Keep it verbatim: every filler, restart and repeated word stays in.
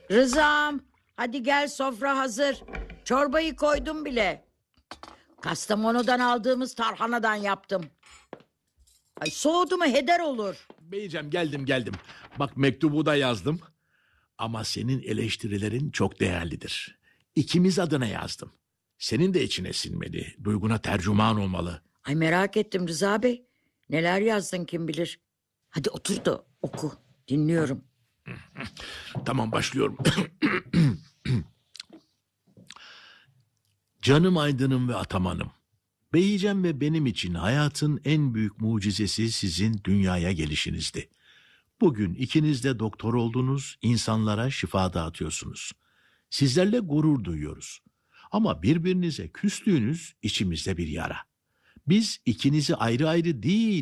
Rızam, hadi gel, sofra hazır. Çorbayı koydum bile. Kastamonu'dan aldığımız tarhanadan yaptım. Ay, soğudu mu heder olur. Beyciğim geldim geldim. Bak mektubu da yazdım. Ama senin eleştirilerin çok değerlidir. İkimiz adına yazdım. Senin de içine sinmeli. Duyguna tercüman olmalı. Ay, merak ettim Rıza Bey. Neler yazdın kim bilir. Hadi otur da oku. Dinliyorum. Tamam, başlıyorum. Canım Aydın'ım ve Ataman'ım. Beyicem ve benim için hayatın en büyük mucizesi sizin dünyaya gelişinizdi. Bugün ikiniz de doktor oldunuz, insanlara şifa dağıtıyorsunuz. Sizlerle gurur duyuyoruz. Ama birbirinize küslüğünüz içimizde bir yara. Biz ikinizi ayrı ayrı değil,